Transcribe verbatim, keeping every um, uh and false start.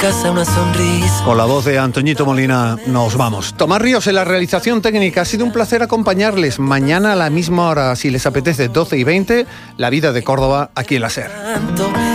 casa una sonrisa. Con la voz de Antoñito Molina nos vamos. Tomás Ríos en la realización técnica. Ha sido un placer acompañarles. Mañana a la misma hora, si les apetece, doce y veinte, La Vida de Córdoba, aquí en la SER.